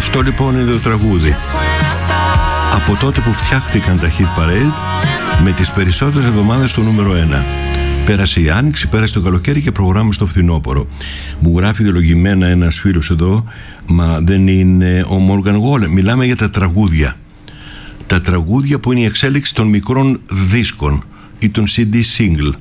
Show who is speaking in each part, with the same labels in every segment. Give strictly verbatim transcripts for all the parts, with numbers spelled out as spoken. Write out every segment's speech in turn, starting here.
Speaker 1: Αυτό λοιπόν είναι το τραγούδι. Από τότε που φτιάχτηκαν τα Hit Parade, με τις περισσότερες εβδομάδες στο νούμερο ένα. Πέρασε η Άνοιξη, πέρασε το καλοκαίρι και προχωράμε στο φθινόπωρο. Μου γράφει ιδεολογημένα ένας φίλος εδώ, μα δεν είναι ο Morgan Wallen. Μιλάμε για τα τραγούδια. Τα τραγούδια που είναι η εξέλιξη των μικρών δίσκων ή των σι ντι single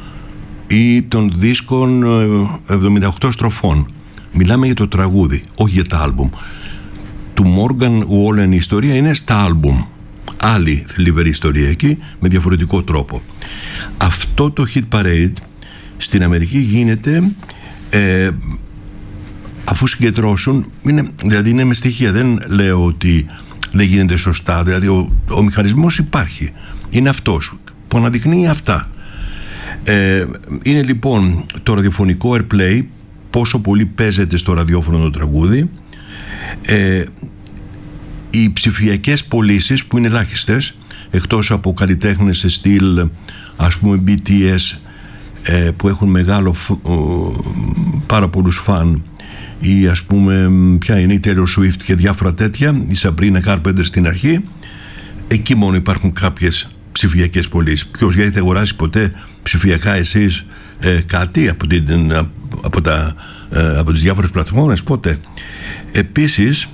Speaker 1: ή των δίσκων εβδομήντα οκτώ στροφών. Μιλάμε για το τραγούδι, όχι για τα άλμπουμ. Του Morgan Wallen η ιστορία είναι στα άλμπουμ. Άλλη θλιβερή ιστορία εκεί, με διαφορετικό τρόπο. Αυτό το Hit Parade στην Αμερική γίνεται ε, αφού συγκεντρώσουν, είναι, δηλαδή είναι με στοιχεία, δεν λέω ότι δεν γίνεται σωστά, δηλαδή ο, ο μηχανισμός υπάρχει, είναι αυτός που αναδεικνύει αυτά. Ε, είναι λοιπόν το ραδιοφωνικό airplay, πόσο πολύ παίζεται στο ραδιόφωνο το τραγούδι, ε, οι ψηφιακές πωλήσεις που είναι ελάχιστες, εκτός από καλλιτέχνες σε στυλ ας πούμε μπι τι ες ε, που έχουν μεγάλο πάρα πολλούς φαν, ή ας πούμε ποια είναι η Taylor Swift και διάφορα τέτοια, η Sabrina Carpenter στην αρχή, εκεί μόνο υπάρχουν κάποιες ψηφιακές πωλήσεις. Ποιος, γιατί δεν αγοράζει ποτέ ψηφιακά εσείς ε, κάτι από, την, από, τα, ε, από τις διάφορες πλατφόρμες, ποτέ. Επίσης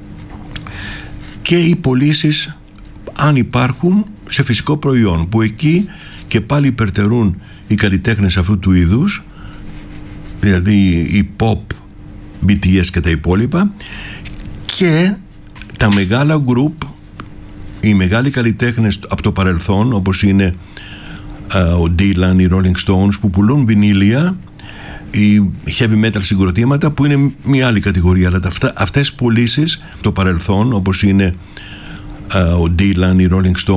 Speaker 1: και οι πωλήσεις, αν υπάρχουν, σε φυσικό προϊόν, που εκεί και πάλι υπερτερούν οι καλλιτέχνες αυτού του είδους, δηλαδή η pop, μπι τι ες και τα υπόλοιπα, και τα μεγάλα group, οι μεγάλοι καλλιτέχνες από το παρελθόν, όπως είναι uh, ο Dylan, οι Rolling Stones, που πουλούν βινίλια, οι heavy metal συγκροτήματα, που είναι μια άλλη κατηγορία, αλλά αυτά, αυτές πωλήσεις το παρελθόν, όπως είναι uh, ο Dylan, οι Rolling Stones,